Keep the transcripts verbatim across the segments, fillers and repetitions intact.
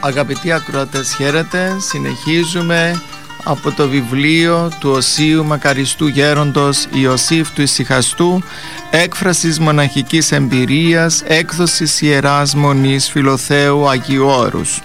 Αγαπητοί ακροατές, χαίρετε. Συνεχίζουμε από το βιβλίο του Οσίου Μακαριστού Γέροντος Ιωσήφ του Ησυχαστού, έκφρασης μοναχικής εμπειρίας, έκδοσης Ιεράς Μονής Φιλοθέου Αγίου Όρους.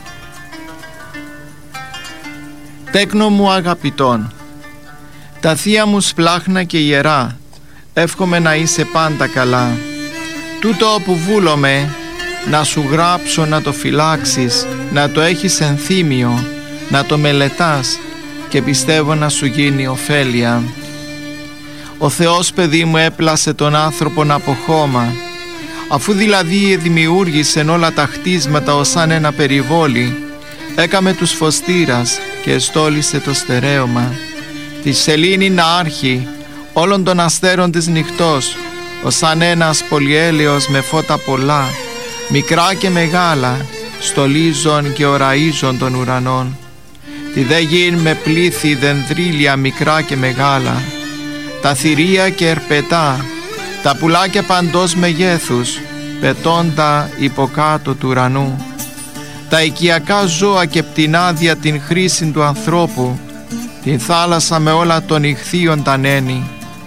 Τέκνο μου αγαπητών, τα θεία μου σπλάχνα και ιερά, εύχομαι να είσαι πάντα καλά. Τούτο όπου βούλομαι να σου γράψω, να το φυλάξεις, να το έχεις ενθύμιο, να το μελετάς και πιστεύω να σου γίνει ωφέλεια. Ο Θεός, παιδί μου, έπλασε τον άνθρωπον από χώμα, αφού δηλαδή δημιούργησε όλα τα χτίσματα ως σαν ένα περιβόλι, έκαμε τους φωστήρας και εστόλισε το στερέωμα, τη σελήνη να άρχει όλων των αστέρων της νυχτός, ως σαν ένας πολυέλαιος με φώτα πολλά, μικρά και μεγάλα, στολίζων και οραίζων των ουρανών. Τη δε γην με πλήθη δενδρίλια μικρά και μεγάλα, τα θηρία και ερπετά, τα πουλάκια παντός μεγέθους, πετώντα υποκάτω του ουρανού. Τα οικιακά ζώα και πτηνά δια την χρήση του ανθρώπου, την θάλασσα με όλα των ηχθείων τα νένη.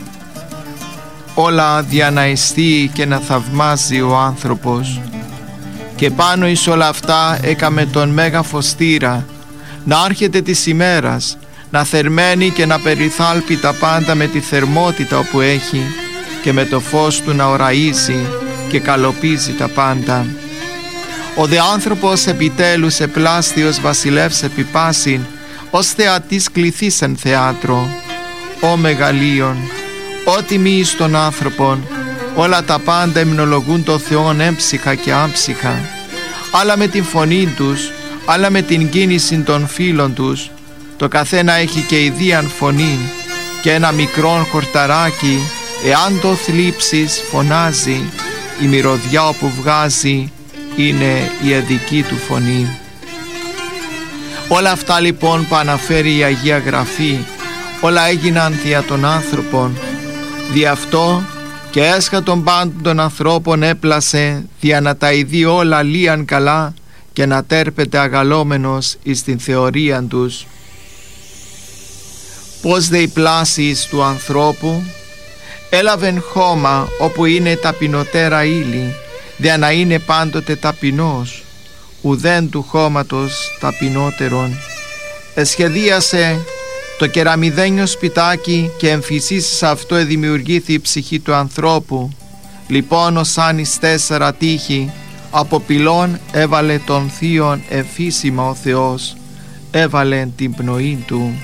Όλα δια να εστί και να θαυμάζει ο άνθρωπος. Και πάνω εις όλα αυτά έκαμε τον μέγα φωστήρα, να άρχεται της ημέρας, να θερμαίνει και να περιθάλπει τα πάντα με τη θερμότητα όπου έχει και με το φως του να οραίζει και καλοπίζει τα πάντα. Ο δε άνθρωπος επιτέλους επλάστιος βασιλεύς επιπάσιν, ως θεατής κληθής εν θεάτρο. Ω μεγαλείον, ό,τι μη εις των άνθρωπων, όλα τα πάντα υμνολογούν το Θεόν έμψυχα και άμψυχα, άλλα με την φωνή τους, άλλα με την κίνηση των φίλων τους, το καθένα έχει και ιδίαν φωνή και ένα μικρόν χορταράκι, εάν το θλίψεις φωνάζει, η μυρωδιά όπου βγάζει είναι η εδική του φωνή. Όλα αυτά λοιπόν που αναφέρει η Αγία Γραφή, όλα έγιναν δια των άνθρωπων, δι' αυτό και έσχα των πάντων των ανθρώπων έπλασε, δια να τα ειδεί όλα λίαν καλά και να τέρπεται αγαλόμενος εις την θεωρία τους. Πώς δε η πλάση του ανθρώπου, έλαβεν χώμα όπου είναι ταπεινωτέρα ύλη, δια να είναι πάντοτε ταπεινός, ουδέν του χώματος ταπεινότερον. Εσχεδίασε το κεραμιδένιο σπιτάκι και εμφυσίσεις σε αυτό εδημιουργήθη η ψυχή του ανθρώπου. Λοιπόν ως αν εις τέσσερα τείχη από πυλών έβαλε τον θείον εμφύσιμα ο Θεός, έβαλε την πνοή του.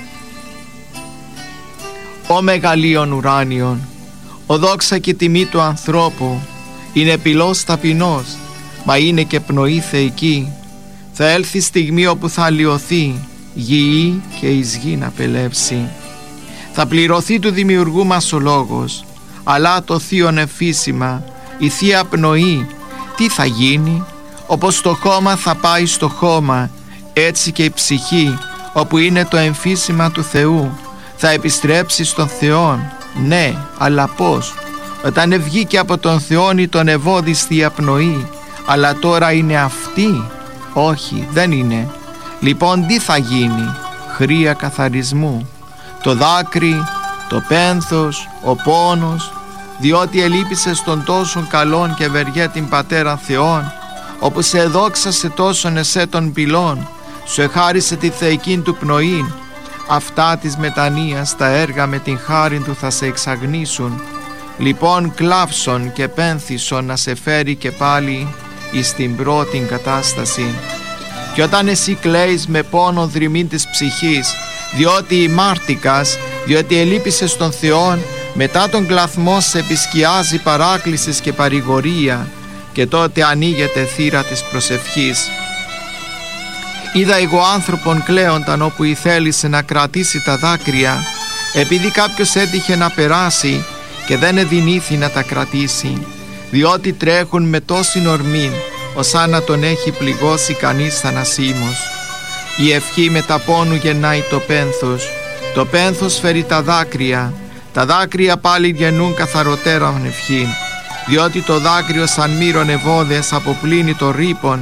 Ο μεγαλείον ουράνιον, ο δόξα και τιμή του ανθρώπου, είναι πυλός ταπεινός, μα είναι και πνοή θεϊκή. Θα έλθει στιγμή όπου θα αλλοιωθεί γη και εις γη να πελεύσει. Θα πληρωθεί του δημιουργού μας ο λόγος, αλλά το θείον εμφύσιμα, η θεία πνοή, τι θα γίνει? Όπως το χώμα θα πάει στο χώμα, έτσι και η ψυχή, όπου είναι το εμφύσιμα του Θεού, θα επιστρέψει στον Θεόν. Ναι, αλλά πώς? Όταν ευγήκε από τον Θεόν ή τον ευώδιστη απνοή, αλλά τώρα είναι αυτή? Όχι, δεν είναι. Λοιπόν τι θα γίνει? Χρία καθαρισμού, το δάκρυ, το πένθος, ο πόνος, διότι ελείπησες των τόσων καλών και ευεργέτην Πατέρα Θεόν, όπου σε εδόξασε τόσον εσέ των πυλών, σου εχάρισε τη θεϊκήν του πνοήν. Αυτά της μετανοίας τα έργα με την χάριν του θα σε εξαγνίσουν. Λοιπόν κλάψον και πένθησον να σε φέρει και πάλι εις την πρώτη κατάσταση. Και όταν εσύ κλαίεις με πόνο δρυμήν της ψυχής, διότι ημάρτικας, διότι ελείπησες των Θεών, μετά τον κλαθμό σε επισκιάζει παράκλησης και παρηγορία, και τότε ανοίγεται θύρα της προσευχής. Είδα εγώ άνθρωπον κλαίονταν όπου ηθέλησε να κρατήσει τα δάκρυα, επειδή κάποιος έτυχε να περάσει και δεν εδυνήθη να τα κρατήσει, διότι τρέχουν με τόση ορμή, ως αν να τον έχει πληγώσει κανείς θανασίμος. Η ευχή με τα πόνου γεννάει το πένθος, το πένθος φέρει τα δάκρυα, τα δάκρυα πάλι γεννούν καθαροτέραν ευχήν, διότι το δάκρυο σαν μύρον ευώδες αποπλύνει το ρήπον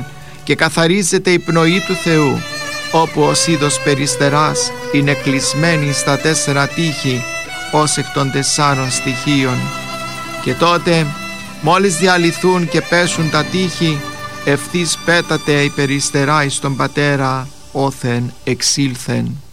και καθαρίζεται η πνοή του Θεού, όπου ως είδος περιστεράς είναι κλεισμένη στα τέσσερα τείχη ως εκ των τεσσάρων στοιχείων. Και τότε μόλις διαλυθούν και πέσουν τα τείχη, ευθύς πέταται η περιστερά εις τον Πατέρα όθεν εξήλθεν.